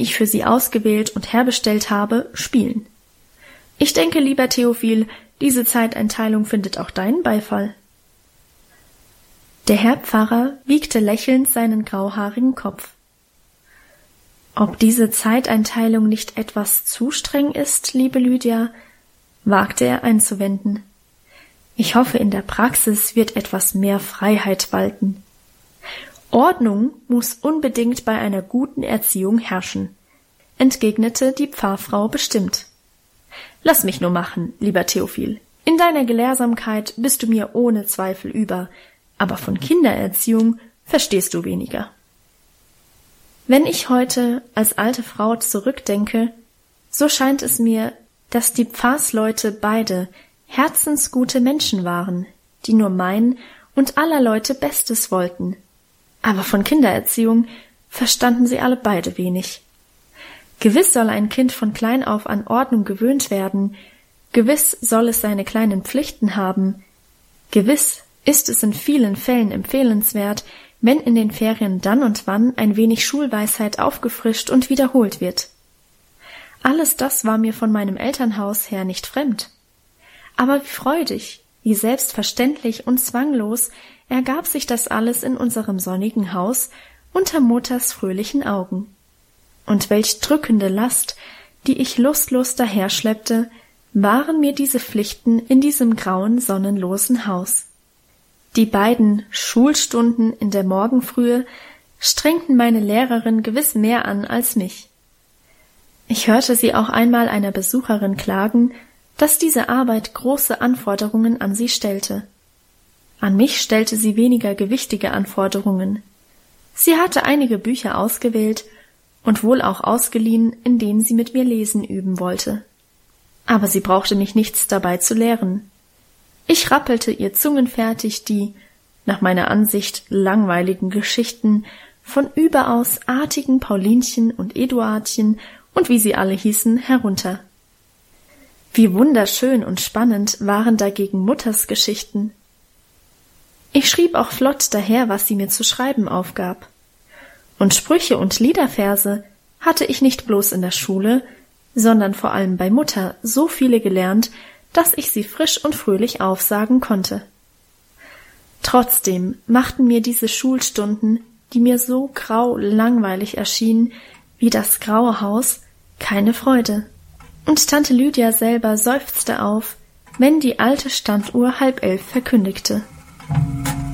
ich für sie ausgewählt und herbestellt habe, spielen. Ich denke, lieber Theophil, diese Zeiteinteilung findet auch deinen Beifall. Der Herr Pfarrer wiegte lächelnd seinen grauhaarigen Kopf. Ob diese Zeiteinteilung nicht etwas zu streng ist, liebe Lydia, wagte er einzuwenden. Ich hoffe, in der Praxis wird etwas mehr Freiheit walten. Ordnung muss unbedingt bei einer guten Erziehung herrschen, entgegnete die Pfarrfrau bestimmt. Lass mich nur machen, lieber Theophil. In deiner Gelehrsamkeit bist du mir ohne Zweifel über, aber von Kindererziehung verstehst du weniger. Wenn ich heute als alte Frau zurückdenke, so scheint es mir, dass die Pfarrsleute beide herzensgute Menschen waren, die nur mein und aller Leute Bestes wollten. Aber von Kindererziehung verstanden sie alle beide wenig. Gewiss soll ein Kind von klein auf an Ordnung gewöhnt werden, gewiss soll es seine kleinen Pflichten haben, gewiss ist es in vielen Fällen empfehlenswert, wenn in den Ferien dann und wann ein wenig Schulweisheit aufgefrischt und wiederholt wird. Alles das war mir von meinem Elternhaus her nicht fremd. Aber wie freudig, wie selbstverständlich und zwanglos ergab sich das alles in unserem sonnigen Haus unter Mutters fröhlichen Augen. Und welch drückende Last, die ich lustlos daherschleppte, waren mir diese Pflichten in diesem grauen, sonnenlosen Haus. Die beiden Schulstunden in der Morgenfrühe strengten meine Lehrerin gewiss mehr an als mich. Ich hörte sie auch einmal einer Besucherin klagen, dass diese Arbeit große Anforderungen an sie stellte. An mich stellte sie weniger gewichtige Anforderungen. Sie hatte einige Bücher ausgewählt und wohl auch ausgeliehen, in denen sie mit mir lesen üben wollte. Aber sie brauchte mich nichts dabei zu lehren. Ich rappelte ihr zungenfertig die, nach meiner Ansicht, langweiligen Geschichten von überaus artigen Paulinchen und Eduardchen und wie sie alle hießen, herunter. Wie wunderschön und spannend waren dagegen Mutters Geschichten. Ich schrieb auch flott daher, was sie mir zu schreiben aufgab. Und Sprüche und Liederverse hatte ich nicht bloß in der Schule, sondern vor allem bei Mutter so viele gelernt, dass ich sie frisch und fröhlich aufsagen konnte. Trotzdem machten mir diese Schulstunden, die mir so grau langweilig erschienen wie das graue Haus, keine Freude. Und Tante Lydia selber seufzte auf, wenn die alte Standuhr 10:30 verkündigte.